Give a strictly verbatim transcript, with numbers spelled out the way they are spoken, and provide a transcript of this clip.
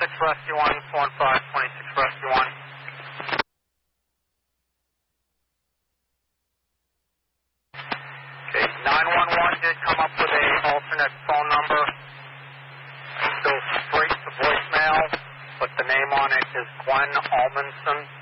twenty-six Rescue one, one five, twenty-six Rescue one. Okay, nine one one did come up with a alternate phone number. Still straight to voicemail, but the name on it is Glenn Almanson.